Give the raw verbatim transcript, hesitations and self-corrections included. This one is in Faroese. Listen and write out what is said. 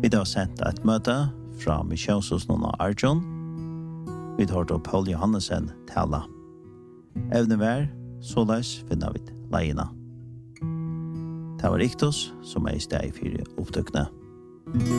Vi har sendt et møte fra Misjonshus Nona Arjun. Vi tar til Paul Johannesen tala. Evne vær, såleis finner vi leiene. Det var Iktos som er i steg for opptøkene.